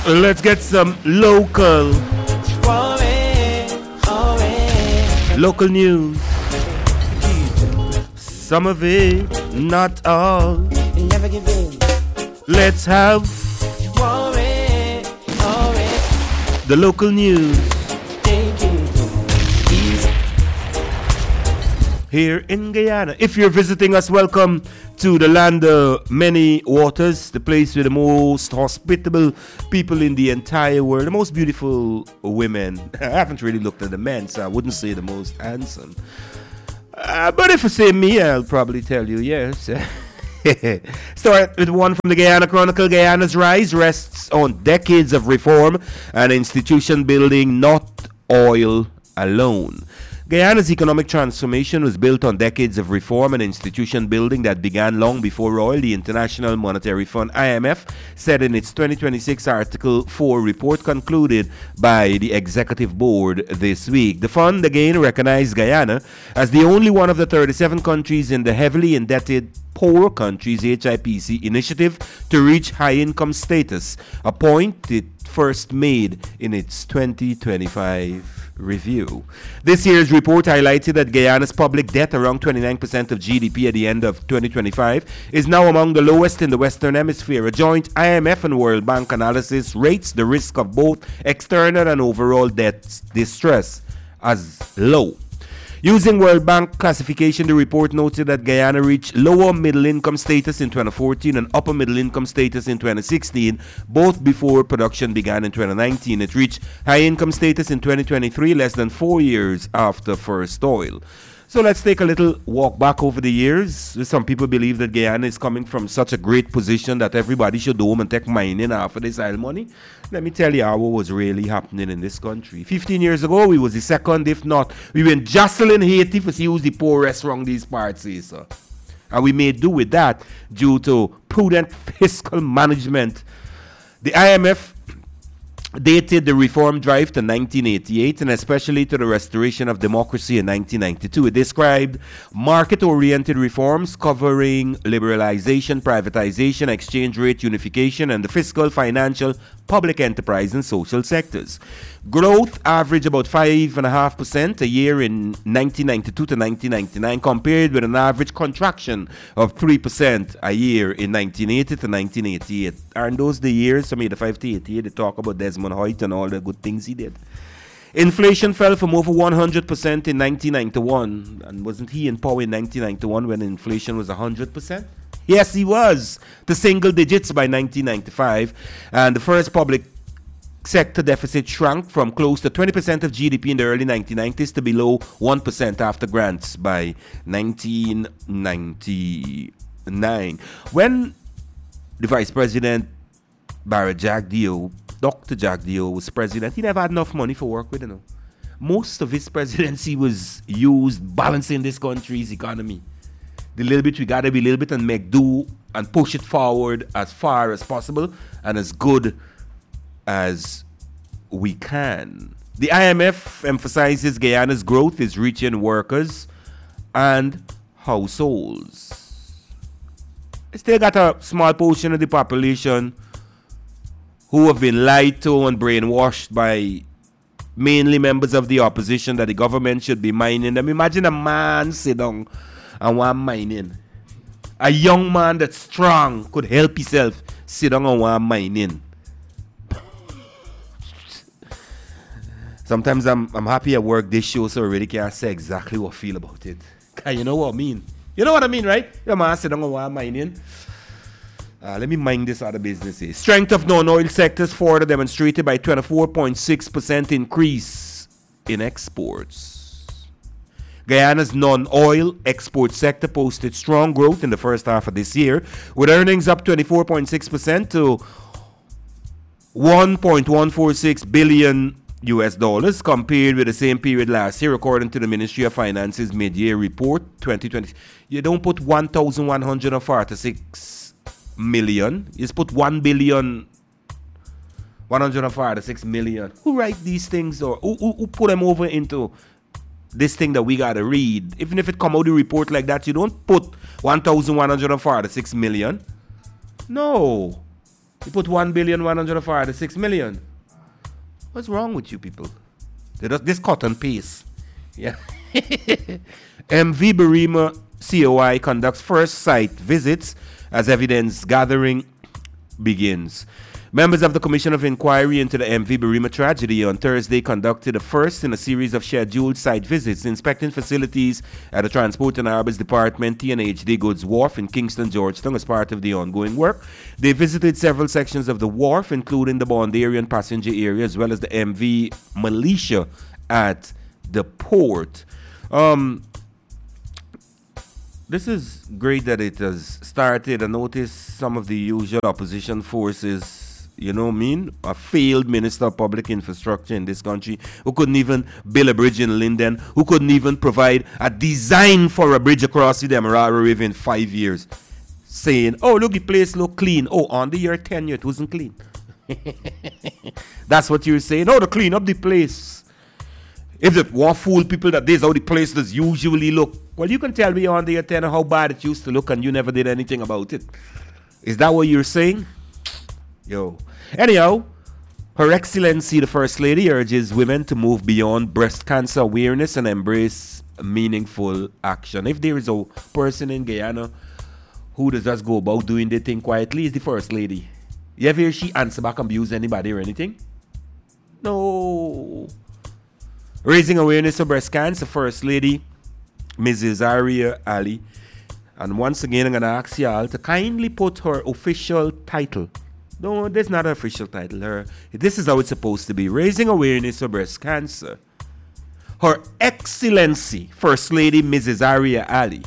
Let's get some local news. Some of it, not all. Never give in. Let's have the local news here in Guyana. If you're visiting us, welcome to the land of many waters, the place with the most hospitable people in the entire world, the most beautiful women. I haven't really looked at the men, so I wouldn't say the most handsome. But if you say me, I'll probably tell you yes. Start with one from the Guyana Chronicle. Guyana's rise rests on decades of reform and institution building, not oil alone. Guyana's economic transformation was built on decades of reform and institution building that began long before oil, the International Monetary Fund (IMF) said in its 2026 Article 4 report concluded by the Executive Board this week. The fund again recognized Guyana as the only one of the 37 countries in the heavily indebted Poor Countries HIPC initiative to reach high-income status, a point it first made in its 2025 review. This year's report highlighted that Guyana's public debt, around 29% of GDP at the end of 2025, is now among the lowest in the Western Hemisphere. A joint IMF and World Bank analysis rates the risk of both external and overall debt distress as low. Using World Bank classification, the report noted that Guyana reached lower middle income status in 2014 and upper middle income status in 2016, both before production began in 2019. It reached high income status in 2023, less than 4 years after first oil. So let's take a little walk back over the years. Some people believe that Guyana is coming from such a great position that everybody should go home and take mining after this oil money. Let me tell you how what was really happening in this country. 15 years ago, we was the second, if not, we were jostling Haiti for see who's the poorest around these parts, sir. And we made do with that due to prudent fiscal management. The IMF dated the reform drive to 1988 and especially to the restoration of democracy in 1992. It described market-oriented reforms covering liberalization, privatization, exchange rate unification, and the fiscal, financial, public enterprise, and social sectors. Growth averaged about 5.5% a year in 1992 to 1999, compared with an average contraction of 3% a year in 1980 to 1988. Aren't those the years, the 85 to 88, they talk about Desmond Hoyt and all the good things he did. Inflation fell from over 100% in 1991, and wasn't he in power in 1991 when inflation was 100%? Yes, he was, to single digits by 1995, and the first public sector deficit shrunk from close to 20% of GDP in the early 1990s to below 1% after grants by 1999. When the Vice President Barrett Jagdeo, Dr. Jagdeo, was president, he never had enough money for work with, Most of his presidency was used balancing this country's economy. The little bit we gotta be a little bit and make do and push it forward as far as possible and as good as we can. The IMF emphasizes Guyana's growth is reaching workers and households. It still got a small portion of the population who have been lied to and brainwashed by mainly members of the opposition that the government should be mining them. Imagine a man sit down and one mining. A young man that's strong could help himself sit down and one mining. Sometimes I'm happy at work this show, so I really can't say exactly what I feel about it. You know what I mean? You know what I mean, right? Your man sit down and one mining. Let me mind this other businesses. Strength of non-oil sectors further demonstrated by 24.6% increase in exports. Guyana's non-oil export sector posted strong growth in the first half of this year, with earnings up 24.6% to $1.146 billion compared with the same period last year, according to the Ministry of Finance's mid-year report 2020. You don't put 1,146 million. You just put 1,146 million. Who write these things, or who put them over into this thing that we gotta read? Even if it come out the report like that, you don't put 1,146 million. No. You put 1,146,000,000. What's wrong with you people? This cut and paste. Yeah. MV Barima COI conducts first site visits as evidence gathering begins. Members of the Commission of Inquiry into the MV Barima tragedy on Thursday conducted the first in a series of scheduled site visits inspecting facilities at the Transport and Harbors Department TNHD Goods Wharf in Kingston, Georgetown as part of the ongoing work. They visited several sections of the wharf, including the Bondarian passenger area as well as the MV Militia at the port. This is great that it has started. I noticed some of the usual opposition forces, you know what I mean? A failed minister of public infrastructure in this country who couldn't even build a bridge in Linden, who couldn't even provide a design for a bridge across the Demerara River in 5 years. Saying, oh, look, the place look clean. Oh, on the year tenure, it wasn't clean. That's what you're saying. Oh, to clean up the place. If it were fool people that this is how the place does usually look, well, you can tell me on the antenna how bad it used to look and you never did anything about it. Is that what you're saying? Yo. Anyhow, Her Excellency the First Lady urges women to move beyond breast cancer awareness and embrace meaningful action. If there is a person in Guyana who does just go about doing their thing quietly, is the First Lady. You ever hear she answer back and abuse anybody or anything? No. Raising awareness of breast cancer, First Lady Mrs. Aria Ali. And once again, I'm going to ask y'all to kindly put her official title. No, that's not her official title. This is how it's supposed to be. Raising awareness of breast cancer. Her Excellency, First Lady Mrs. Aria Ali.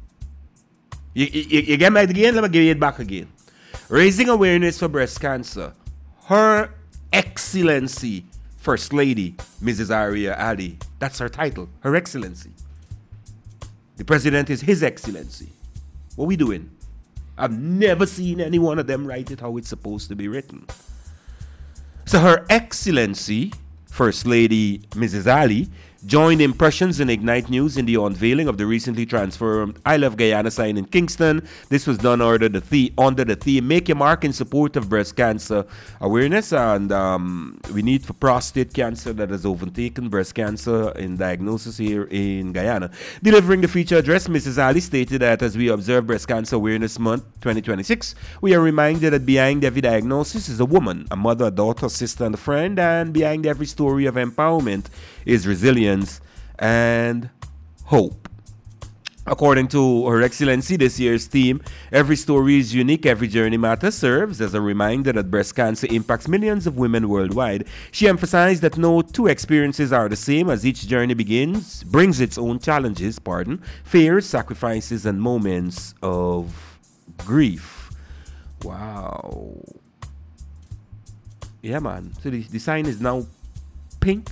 You get me again? Let me give it back again. Raising awareness for breast cancer. Her Excellency, First Lady Mrs. Aria Ali. That's her title. Her Excellency. The President is His Excellency. What we doing? I've never seen any one of them write it how it's supposed to be written. So Her Excellency, First Lady Mrs. Ali, joined Impressions and Ignite News in the unveiling of the recently transformed I Love Guyana sign in Kingston. This was done under the theme Make Your Mark in support of breast cancer awareness, and we need for prostate cancer that has overtaken breast cancer in diagnosis here in Guyana. Delivering the feature address, Mrs. Ali stated that as we observe Breast Cancer Awareness Month 2026, we are reminded that behind every diagnosis is a woman, a mother, a daughter, a sister, and a friend, and behind every story of empowerment is resilience and hope. According to Her Excellency, this year's theme, Every Story is Unique, Every Journey Matters, serves as a reminder that breast cancer impacts millions of women worldwide. She emphasized that no two experiences are the same, as each journey brings its own challenges, fears, sacrifices, and moments of grief. Wow. Yeah, man. So the sign is now pink.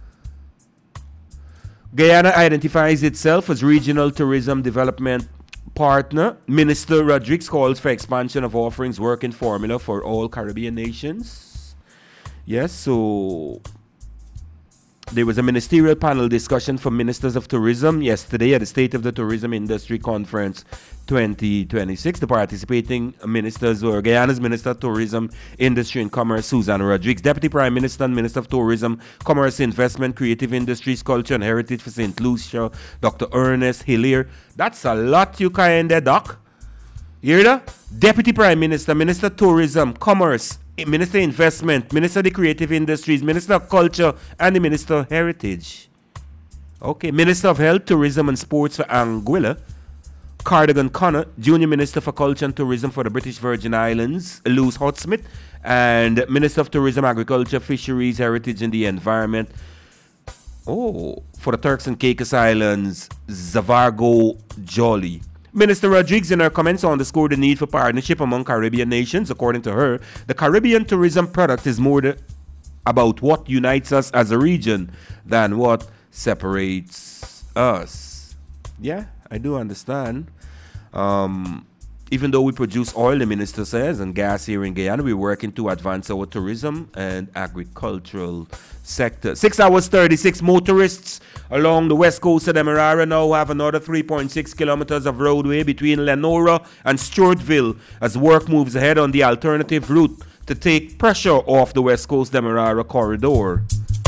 Guyana identifies itself as regional tourism development partner. Minister Rodrigues calls for expansion of offerings working formula for all Caribbean nations. Yes, so there was a ministerial panel discussion for ministers of tourism yesterday at the State of the Tourism Industry Conference 2026. The participating ministers were Guyana's Minister of Tourism, Industry and Commerce, Susan Rodrigues, Deputy Prime Minister and Minister of Tourism, Commerce, Investment, Creative Industries, Culture and Heritage for St. Lucia, Dr. Ernest Hillier. That's a lot you kind there, Doc. You hear that? Deputy Prime Minister, Minister of Tourism, Commerce, Minister of Investment, Minister of the Creative Industries, Minister of Culture, and the Minister of Heritage. Okay, Minister of Health, Tourism and Sports for Anguilla, Cardigan Connor, Junior Minister for Culture and Tourism for the British Virgin Islands, Luz Hotsmith, and Minister of Tourism, Agriculture, Fisheries, Heritage and the Environment. Oh, for the Turks and Caicos Islands, Zavargo Jolly. Minister Rodrigues, in her comments, underscored the need for partnership among Caribbean nations. According to her, the Caribbean tourism product is more about what unites us as a region than what separates us. Yeah, I do understand. Even though we produce oil, the minister says, and gas here in Guyana, we're working to advance our tourism and agricultural sector. 6 hours 36. Motorists along the west coast of Demerara now have another 3.6 kilometers of roadway between Lenora and Stewartville as work moves ahead on the alternative route to take pressure off the west coast Demerara corridor.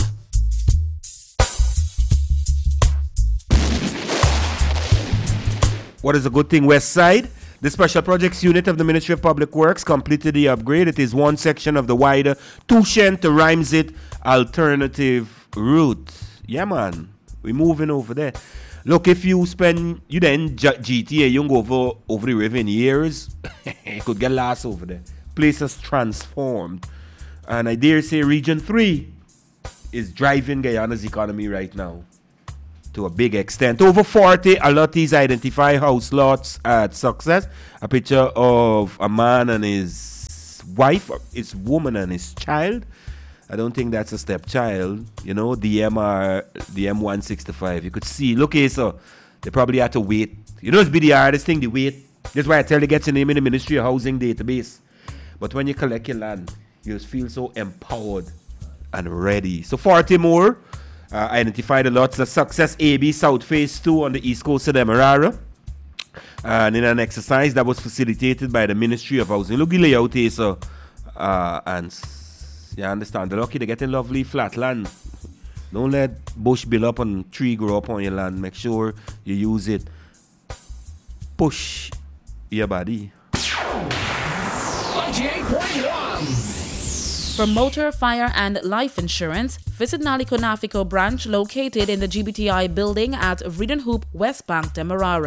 What is a good thing, West Side? The Special Projects Unit of the Ministry of Public Works completed the upgrade. It is one section of the wider Touchen to Rhymesay alternative route. Yeah, man. We're moving over there. Look, if you spend, you then GTA, you don't go over the river in years, you could get lost over there. Place has transformed. And I dare say Region 3 is driving Guyana's economy right now to a big extent. Over 40 allottees identify house lots at Success. A picture of a man and his wife, his woman and his child. I don't think that's a stepchild. You know, the M165. You could see, look here, so they probably had to wait. You know, it's be the hardest thing, the wait. That's why I tell you, get your name in the Ministry of Housing database. But when you collect your land, you just feel so empowered and ready. So 40 more identified the lots of Success AB South Phase 2 on the east coast of Demerara. And in an exercise that was facilitated by the Ministry of Housing. Look, the layout here, so, and you understand, they're lucky they're getting lovely flat land. Don't let bush build up and tree grow up on your land. Make sure you use it. Push your body. 98.1. For motor, fire, and life insurance, visit Naliko Nafiko branch located in the GBTI building at Vredenhoop, West Bank, Demerara.